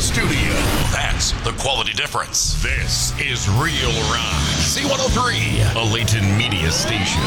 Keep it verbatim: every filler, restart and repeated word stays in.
studio. That's the quality difference. This is Real Rock. C one oh three, a Layton media station.